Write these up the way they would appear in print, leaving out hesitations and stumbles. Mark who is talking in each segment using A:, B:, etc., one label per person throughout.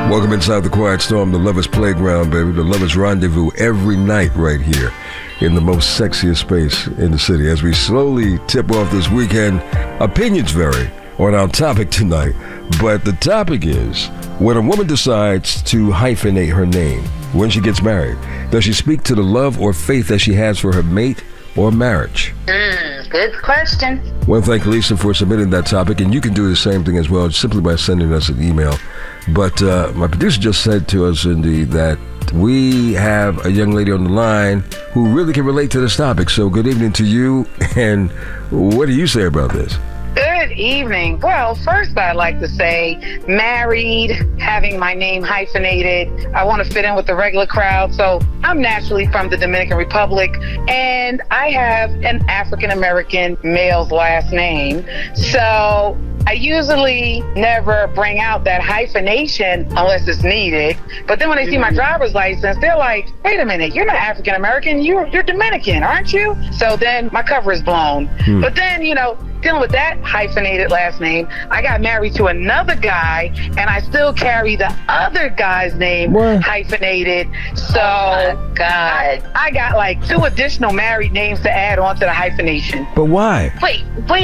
A: Welcome inside the Quiet Storm, the Lover's Playground, baby. The Lover's Rendezvous every night right here in the most sexiest space in the city. As we slowly tip off this weekend, opinions vary on our topic tonight. But the topic is, when a woman decides to hyphenate her name when she gets married, does she speak to the love or faith that she has for her mate or marriage?
B: Good question.
A: I want to thank Lisa for submitting that topic, and you can do the same thing as well simply by sending us an email. But my producer just said to us, Cindy, that we have a young lady on the line who really can relate to this topic. So good evening to you, and what do you say about this?
B: Good evening. Well, first I'd like to say married, having my name hyphenated. I want to fit in with the regular crowd. So I'm naturally from the Dominican Republic, and I have an African-American male's last name. So I usually never bring out that hyphenation unless it's needed. But then when they see my driver's license, they're like, wait a minute, you're not African-American, you're Dominican, aren't you? So then my cover is blown. But then, dealing with that hyphenated last name, I got married to another guy, and I still carry the other guy's name hyphenated. So,
C: oh my God.
B: I got like 2 additional married names to add on to the hyphenation.
A: But why?
C: Wait,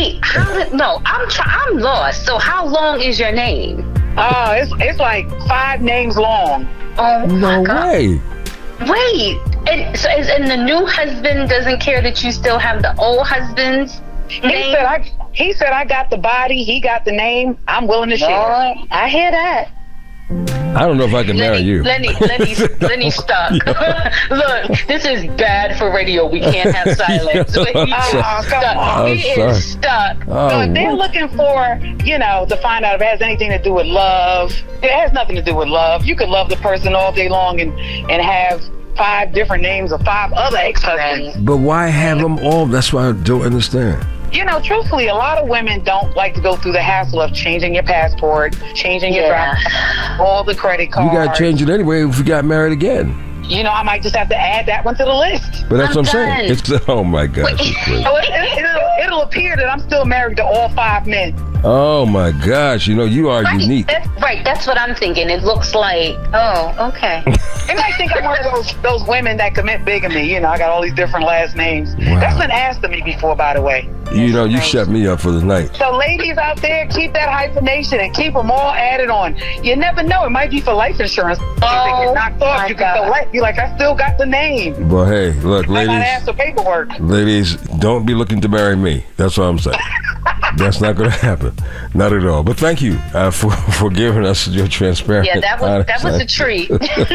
C: I'm lost. So how long is your name?
B: It's like 5 names long.
C: Oh
A: No
C: my God.
A: way.
C: Wait, and the new husband doesn't care that you still have the old husband's name?
B: He said I got the body, he got the name. I'm willing to share.
C: I hear that.
A: I don't know if I can marry you.
C: Lenny, stop. Look, this is bad for radio. We can't have silence. He is stuck.
B: So they're looking for, to find out if it has anything to do with love. It has nothing to do with love. You could love the person all day long and have 5 different names of 5 other ex-husbands.
A: But why have them all? That's why I don't understand.
B: Truthfully, a lot of women don't like to go through the hassle of changing your passport, changing your driver's license, all the credit cards.
A: You got to change it anyway if you got married again.
B: I might just have to add that one to the list.
A: But that's what I'm saying. Oh my gosh.
B: It'll appear that I'm still married to all 5 men.
A: Oh my gosh. You are unique.
C: That's what I'm thinking. It looks like, okay.
B: They might think I'm one of those women that commit bigamy. I got all these different last names.
A: Wow.
B: That's been asked of me before, by the way.
A: You shut me up for the night.
B: So ladies out there, keep that hyphenation and keep them all added on. You never know. It might be for life insurance. If they get knocked off, you can select. You're like, I still got the name.
A: Well, hey, look, ladies.
B: I gotta ask for paperwork.
A: Ladies, don't be looking to marry me. That's what I'm saying. That's not going to happen. Not at all. But thank you for giving us your transparency.
C: Yeah, that was a treat.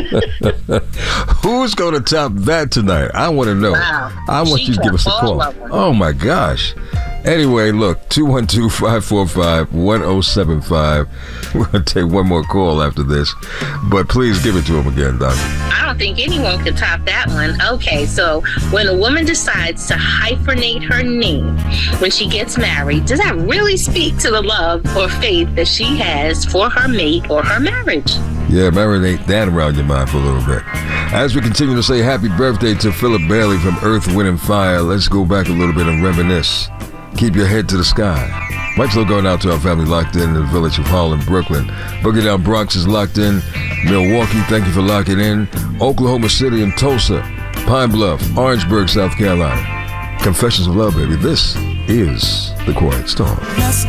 A: Who's going to top that tonight? I want to know.
C: Wow.
A: I want you to give us a call. Oh, my gosh. Anyway, look, 212-545-1075. We're going to take one more call after this. But please give it to him again, Doctor.
D: I don't think anyone can top that one. Okay, so when a woman decides to hyphenate her name when she gets married, does that really speak to the love or faith that she has for her mate or her marriage?
A: Yeah, marinate that around your mind for a little bit. As we continue to say happy birthday to Philip Bailey from Earth, Wind & Fire, let's go back a little bit and reminisce. Keep your head to the sky. Much love going out to our family locked in the village of Harlem, Brooklyn. Boogie Down Bronx is locked in. Milwaukee, thank you for locking in. Oklahoma City and Tulsa. Pine Bluff, Orangeburg, South Carolina. Confessions of Love, baby. This is The Quiet Storm.